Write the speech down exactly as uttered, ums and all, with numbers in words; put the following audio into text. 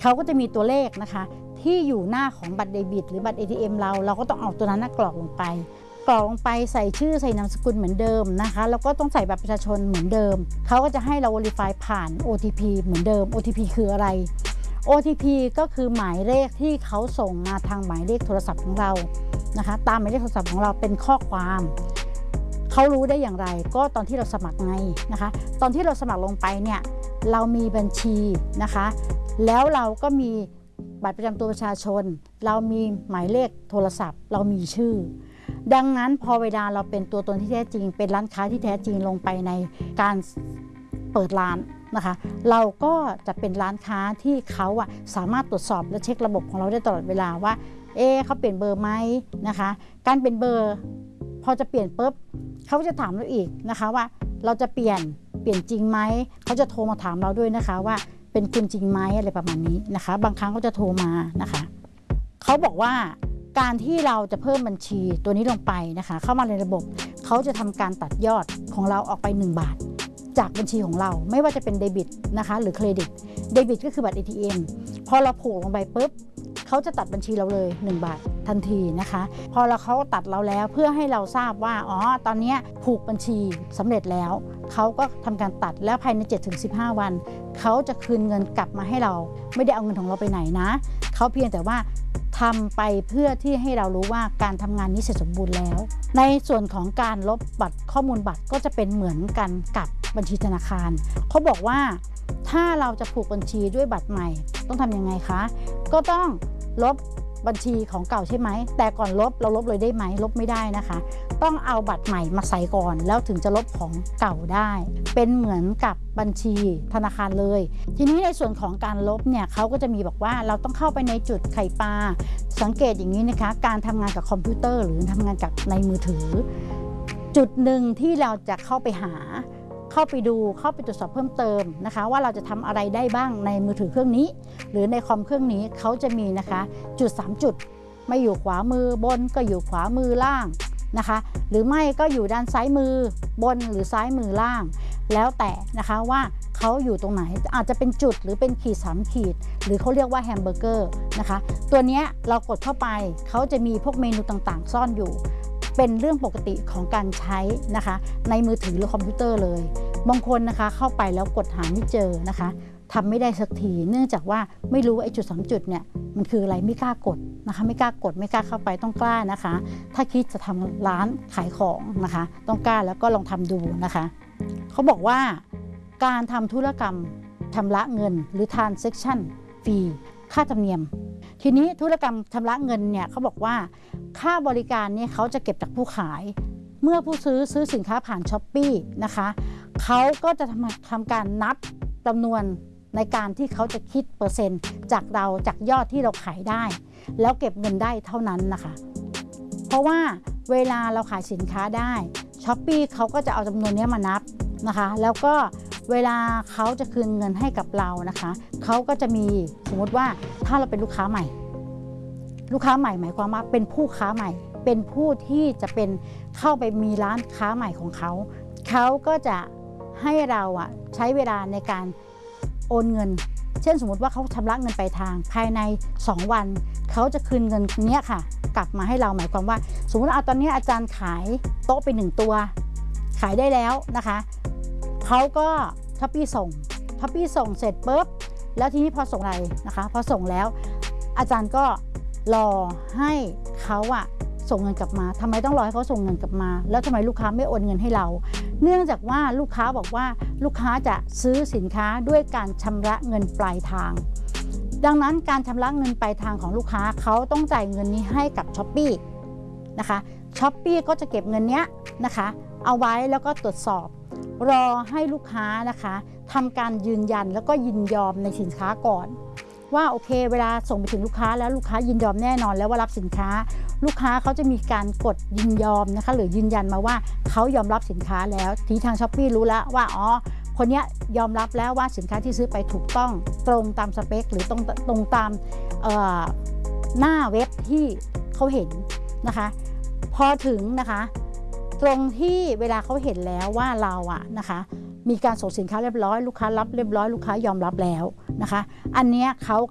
เขาก็จะมีตัวเลขนะคะที่อยู่หน้าของบัตรเดบิตหรือบัตร เอ ที เอ็ม เราเราก็ต้องเอาตัวนั้นกรอกลงไปกรอกลงไปใส่ชื่อใส่นามสกุลเหมือนเดิมนะคะแล้วก็ต้องใส่บัตรประชาชนเหมือนเดิมเขาก็จะให้เรา Verify ผ่าน โอ ที พี เหมือนเดิม โอ ที พี คืออะไร โอ ที พี ก็คือหมายเลขที่เขาส่งมาทางหมายเลขโทรศัพท์ของเรานะคะตามหมายเลขโทรศัพท์ของเราเป็นข้อความเขารู้ได้อย่างไรก็ตอนที่เราสมัครไงนะคะตอนที่เราสมัครลงไปเนี่ยเรามีบัญชีนะคะแล้วเราก็มีบัตรประจำตัวประชาชนเรามีหมายเลขโทรศัพท์เรามีชื่อดังนั้นพอเวลาเราเป็นตัวตนที่แท้จริงเป็นร้านค้าที่แท้จริงลงไปในการเปิดร้านนะคะเราก็จะเป็นร้านค้าที่เขาอะสามารถตรวจสอบและเช็คระบบของเราได้ตลอดเวลาว่าเอ๊ะเขาเปลี่ยนเบอร์ไหมนะคะการเป็นเบอร์พอจะเปลี่ยนปุ๊บเขาจะถามเราอีกนะคะว่าเราจะเปลี่ยนเปลี่ยนจริงไหมเขาจะโทรมาถามเราด้วยนะคะว่าเป็นคุณจริงไหมอะไรประมาณนี้นะคะบางครั้งก็จะโทรมานะคะเขาบอกว่าการที่เราจะเพิ่มบัญชีตัวนี้ลงไปนะคะเข้ามาในระบบเขาจะทำการตัดยอดของเราออกไปหนึ่งบาทจากบัญชีของเราไม่ว่าจะเป็นเดบิตนะคะหรือเครดิตเดบิตก็คือบัตร เอ ที เอ็ม พอเราผูกลงไปปุ๊บเขาจะตัดบัญชีเราเลยหนึ่งบาททันทีนะคะพอเราเขาตัดเราแล้วเพื่อให้เราทราบว่าอ๋อตอนนี้ผูกบัญชีสำเร็จแล้วเขาก็ทำการตัดแล้วภายใน เจ็ดถึงสิบห้า วันเขาจะคืนเงินกลับมาให้เราไม่ได้เอาเงินของเราไปไหนนะเขาเพียงแต่ว่าทำไปเพื่อที่ให้เรารู้ว่าการทำงานนี้เสร็จสมบูรณ์แล้วในส่วนของการลบบัตรข้อมูลบัตรก็จะเป็นเหมือนกันกับบัญชีธนาคารเขาบอกว่าถ้าเราจะผูกบัญชีด้วยบัตรใหม่ต้องทำยังไงคะก็ต้องลบบัญชีของเก่าใช่ไหมแต่ก่อนลบเราลบเลยได้ไหมลบไม่ได้นะคะต้องเอาบัตรใหม่มาใส่ก่อนแล้วถึงจะลบของเก่าได้เป็นเหมือนกับบัญชีธนาคารเลยทีนี้ในส่วนของการลบเนี่ยเขาก็จะมีบอกว่าเราต้องเข้าไปในจุดไข่ปลาสังเกตอย่างนี้นะคะการทำงานกับคอมพิวเตอร์หรือทำงานกับในมือถือจุดหนึ่งที่เราจะเข้าไปหาเข้าไปดูเข้าไปตรวจสอบเพิ่มเติมนะคะว่าเราจะทำอะไรได้บ้างในมือถือเครื่องนี้หรือในคอมเครื่องนี้เขาจะมีนะคะจุดสามจุดไม่อยู่ขวามือบนก็อยู่ขวามือล่างนะคะหรือไม่ก็อยู่ด้านซ้ายมือบนหรือซ้ายมือล่างแล้วแต่นะคะว่าเขาอยู่ตรงไหนอาจจะเป็นจุดหรือเป็นขีดสามขีดหรือเขาเรียกว่าแฮมเบอร์เกอร์นะคะตัวนี้เรากดเข้าไปเขาจะมีพวกเมนูต่างๆซ่อนอยู่เป็นเรื่องปกติของการใช้นะคะในมือถือหรือคอมพิวเตอร์เลยบางคนนะคะเข้าไปแล้วกดหาไม่เจอนะคะทำไม่ได้สักทีเนื่องจากว่าไม่รู้ไอ้จุดสามจุดเนี่ยมันคืออะไรไม่กล้ากดนะคะไม่กล้ากดไม่กล้าเข้าไปต้องกล้านะคะถ้าคิดจะทำร้านขายของนะคะต้องกล้าแล้วก็ลองทำดูนะคะเขาบอกว่าการทำธุรกรรมชำระเงินหรือ transaction fee ค่าธรรมเนียมทีนี้ธุรกรรมชำระเงินเนี่ยเขาบอกว่าค่าบริการเนี่ยเขาจะเก็บจากผู้ขายเมื่อผู้ซื้อซื้อสินค้าผ่าน ช้อปปี้ นะคะเขาก็จะทำทำการนับจำนวนในการที่เขาจะคิดเปอร์เซ็นต์จากเราจากยอดที่เราขายได้แล้วเก็บเงินได้เท่านั้นนะคะเพราะว่าเวลาเราขายสินค้าได้ ช้อปปี้ เขาก็จะเอาจำนวนนี้มานับนะคะแล้วก็เวลาเขาจะคืนเงินให้กับเรานะคะเขาก็จะมีสมมติว่าถ้าเราเป็นลูกค้าใหม่ลูกค้าใหม่หมายความว่าเป็นผู้ค้าใหม่เป็นผู้ที่จะเป็นเข้าไปมีร้านค้าใหม่ของเขาเขาก็จะให้เราอะใช้เวลาในการโอนเงินเช่นสมมติว่าเขาชำระเงินปลายทางภายในสองวันเขาจะคืนเงินเนี้ยค่ะกลับมาให้เราหมายความว่าสมมติเอาตอนนี้อาจารย์ขายโต๊ะไปหนึ่งตัวขายได้แล้วนะคะเขาก็ช้อปปี้ส่งช้อปปี้ส่งเสร็จปุ๊บแล้วทีนี้พอส่งอะไรนะคะพอส่งแล้วอาจารย์ก็รอให้เขาอะส่งเงินกลับมาทำไมต้องรอให้เขาส่งเงินกลับมาแล้วทำไมลูกค้าไม่โอนเงินให้เราเนื่องจากว่าลูกค้าบอกว่าลูกค้าจะซื้อสินค้าด้วยการชำระเงินปลายทางดังนั้นการชำระเงินปลายทางของลูกค้าเขาต้องจ่ายเงินนี้ให้กับ ช้อปปี้ นะคะ ช้อปปี้ ก็จะเก็บเงินนี้นะคะเอาไว้แล้วก็ตรวจสอบรอให้ลูกค้านะคะทำการยืนยันแล้วก็ยินยอมในสินค้าก่อนว่าโอเคเวลาส่งไปถึงลูกค้าแล้วลูกค้ายินยอมแน่นอนแล้วว่ารับสินค้าลูกค้าเขาจะมีการกดยินยอมนะคะหรือยืนยันมาว่าเขายอมรับสินค้าแล้วทีทาง ช้อปปี้ รู้แล้วว่าอ๋อคนนี้ยอมรับแล้วว่าสินค้าที่ซื้อไปถูกต้องตรงตามสเปคหรือตรงตรงตามหน้าเว็บที่เขาเห็นนะคะพอถึงนะคะตรงที่เวลาเขาเห็นแล้วว่าเราอะนะคะมีการส่งสินค้าเรียบร้อยลูกค้ารับเรียบร้อยลูกค้ายอมรับแล้วนะคะอันนี้เขา